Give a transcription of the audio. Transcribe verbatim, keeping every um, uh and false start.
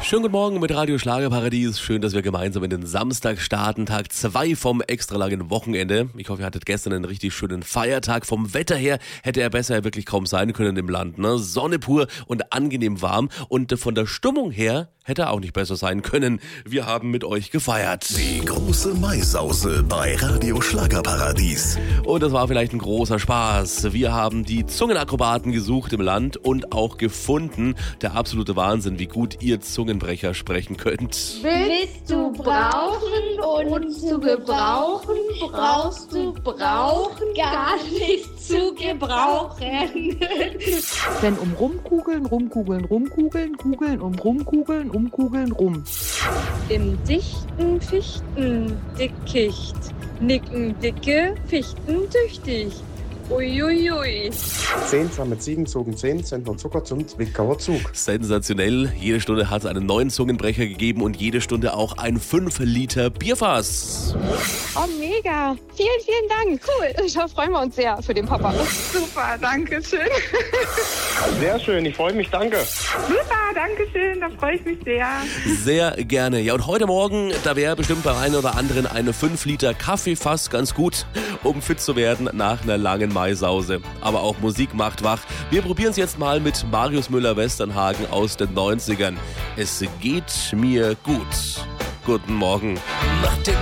Schönen guten Morgen mit Radio Schlagerparadies. Schön, dass wir gemeinsam in den Samstag starten, Tag zwei vom extra langen Wochenende. Ich hoffe, ihr hattet gestern einen richtig schönen Feiertag. Vom Wetter her hätte er besser wirklich kaum sein können im Land. Ne? Sonne pur und angenehm warm. Und von der Stimmung her hätte er auch nicht besser sein können. Wir haben mit euch gefeiert. Die große Maisause bei Radio Schlagerparadies. Und das war vielleicht ein großer Spaß. Wir haben die Zungenakrobaten gesucht im Land und auch gefunden. Der absolute Wahnsinn, wie gut ihr Zungenbrecher sprechen könnt. Willst du brauchen und zu gebrauchen, brauchst du brauchen gar nicht zu gebrauchen. Wenn um rumkugeln, rumkugeln, rumkugeln, kugeln um rumkugeln, umkugeln, rum. Im dichten Fichtendickicht nicken dicke Fichten tüchtig. Uiuiui. Zehn samme Ziegen zogen zehn Zentner Zucker zum Zwickauer Zug. Sensationell. Jede Stunde hat es einen neuen Zungenbrecher gegeben und jede Stunde auch ein fünf Liter Bierfass. Oh, mega. Vielen, vielen Dank. Cool. Da freuen wir uns sehr für den Papa. Super, danke schön. Sehr schön, ich freue mich, danke. Super, danke schön, da freue ich mich sehr. Sehr gerne. Ja, und heute Morgen, da wäre bestimmt bei einem oder anderen eine fünf Liter Kaffeefass ganz gut, um fit zu werden nach einer langen Maisause. Aber auch Musik macht wach. Wir probieren es jetzt mal mit Marius Müller-Westernhagen aus den neunzigern. Es geht mir gut. Guten Morgen. Nach dem